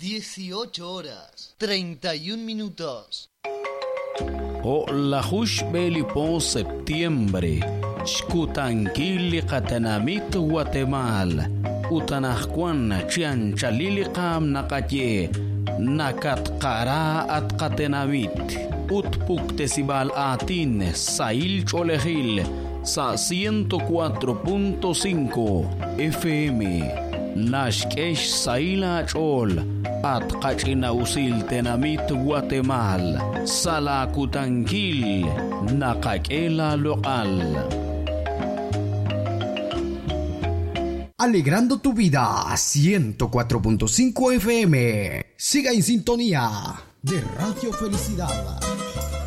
18 horas 31 minutos. O la hush belipo septiembre. Shkutanquili qatanamit Guatemala. Utanahkuan chianchalili qam naqaye. Nakatqara at qatenamit. Utpuktesibal atin Sail Cholejil. Sa 104.5 FM. Nashkesh Saila Chol. At Qachinausil Tenamit Guatemala. Salakutanquil. Naqakela local. Alegrando tu vida, 104.5 FM. Siga en sintonía de Radio Felicidad.